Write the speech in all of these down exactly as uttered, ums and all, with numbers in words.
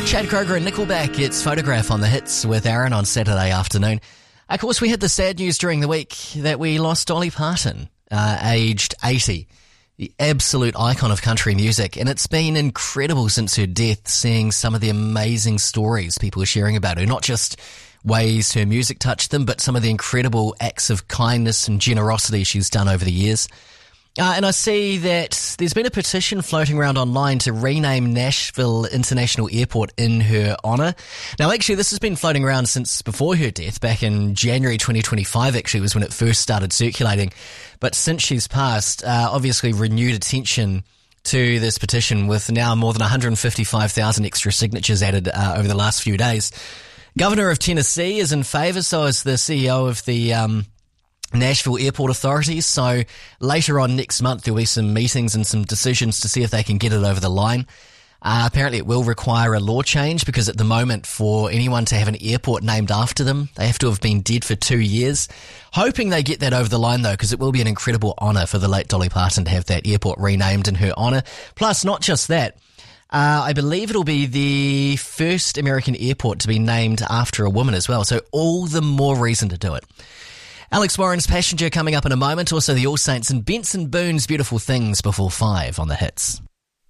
Chad Kroger and Nickelback. It's Photograph on the Hits with Aaron on Saturday afternoon. Of course, we had the sad news during the week that we lost Dolly Parton, uh, aged eighty, the absolute icon of country music. And it's been incredible since her death, seeing some of the amazing stories people are sharing about her, not just ways her music touched them, but some of the incredible acts of kindness and generosity she's done over the years. Uh, and I see that there's been a petition floating around online to rename Nashville International Airport in her honour. Now, actually, this has been floating around since before her death. Back in January twenty twenty-five, actually, was when it first started circulating. But since she's passed, uh, obviously renewed attention to this petition with now more than one hundred fifty-five thousand extra signatures added uh, over the last few days. Governor of Tennessee is in favour, so is the C E O of the um Nashville Airport Authorities. So later on next month, there'll be some meetings and some decisions to see if they can get it over the line. Uh, apparently it will require a law change because at the moment for anyone to have an airport named after them, they have to have been dead for two years. Hoping they get that over the line though, because it will be an incredible honour for the late Dolly Parton to have that airport renamed in her honour. Plus, not just that, Uh, I believe it'll be the first American airport to be named after a woman as well. So all the more reason to do it. Alex Warren's Passenger coming up in a moment. Also the All Saints and Benson Boone's Beautiful Things before five on the Hits.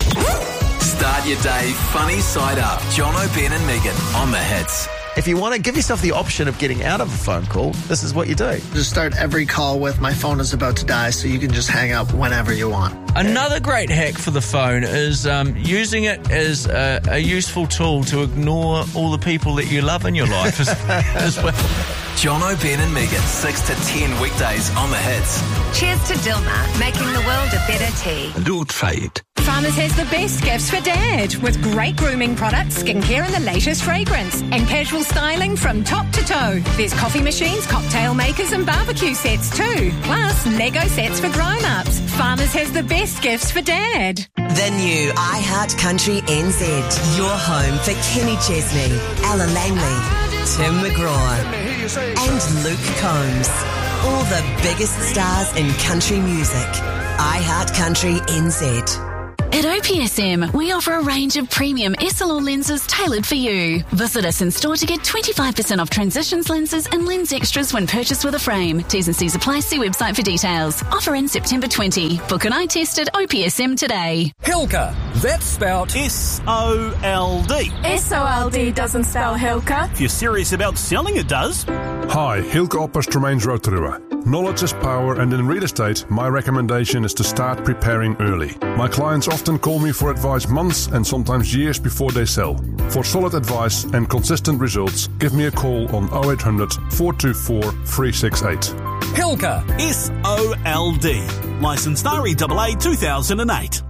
Start your day funny side up. John O'Ben and Megan on the Hits. If you want to give yourself the option of getting out of a phone call, this is what you do. Just start every call with "my phone is about to die," so you can just hang up whenever you want. Another great hack for the phone is um, using it as a, a useful tool to ignore all the people that you love in your life as, as well. John O'Ben and Megan, six to ten weekdays on the Hits. Cheers to Dilmah, making the world a better tea. Don't fight. Farmers has the best gifts for Dad, with great grooming products, skincare and the latest fragrance, and casual styling from top to toe. There's coffee machines, cocktail makers and barbecue sets too, plus Lego sets for grown-ups. Farmers has the best gifts for Dad. The new iHeart Country N Z, your home for Kenny Chesney, Ella Langley, Tim McGraw and Luke Combs. All the biggest stars in country music. iHeart Country N Z. At O P S M, we offer a range of premium S L R lenses tailored for you. Visit us in store to get twenty-five percent off Transitions lenses and lens extras when purchased with a frame. T's and C's apply. See website for details. Offer in September twentieth. Book an eye test at O P S M today. Hilka. That's spelled S O L D. S O L D doesn't spell Hilka. If you're serious about selling, it does. Hi, Hilke Oppers Tremains Rotorua. Knowledge is power, and in real estate, my recommendation is to start preparing early. My clients often call me for advice months and sometimes years before they sell. For solid advice and consistent results, give me a call on oh eight hundred, four two four, three six eight. Hilka, S O L D. Licensed R E A A two thousand eight.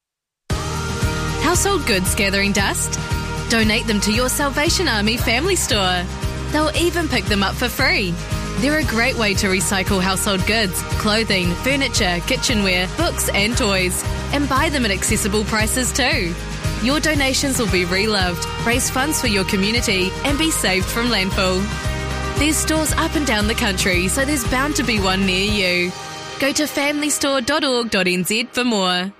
Household goods gathering dust? Donate them to your Salvation Army family store. They'll even pick them up for free. They're a great way to recycle household goods, clothing, furniture, kitchenware, books and toys, and buy them at accessible prices too. Your donations will be reloved, raise funds for your community, and be saved from landfill. There's stores up and down the country, so there's bound to be one near you. Go to family store dot org dot n z for more.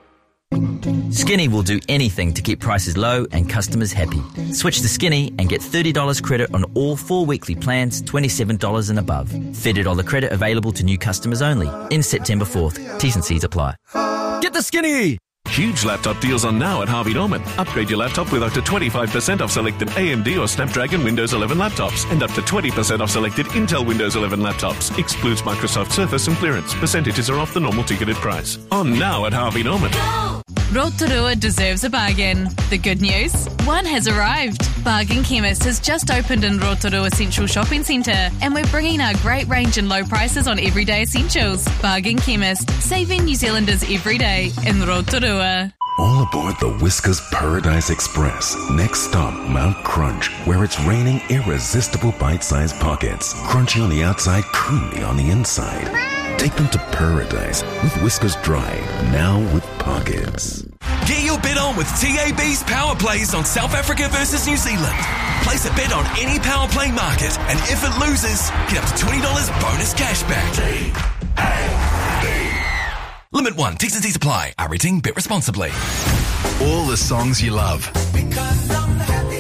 Skinny will do anything to keep prices low and customers happy. Switch to Skinny and get thirty dollars credit on all four weekly plans, twenty-seven dollars and above. thirty dollars credit available to new customers only. In September fourth. T's and C's apply. Get the Skinny! Huge laptop deals on now at Harvey Norman. Upgrade your laptop with up to twenty-five percent off selected A M D or Snapdragon Windows eleven laptops and up to twenty percent off selected Intel Windows eleven laptops. Excludes Microsoft Surface and clearance. Percentages are off the normal ticketed price. On now at Harvey Norman. Rotorua deserves a bargain. The good news? One has arrived. Bargain Chemist has just opened in Rotorua Central Shopping Centre, and we're bringing our great range and low prices on everyday essentials. Bargain Chemist, saving New Zealanders every day in Rotorua. All aboard the Whiskers Paradise Express. Next stop, Mount Crunch, where it's raining irresistible bite-sized pockets. Crunchy on the outside, creamy on the inside. Take them to paradise with Whiskers Dry, now with pockets. Get your bet on with T A B's Power Plays on South Africa versus New Zealand. Place a bet on any power play market, and if it loses, get up to twenty dollars bonus cash back. T A B. Limit one. T's and C's apply. Our rating. Bet responsibly. All the songs you love. Because I'm happy.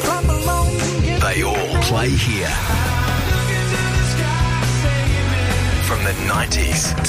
play here. From the nineties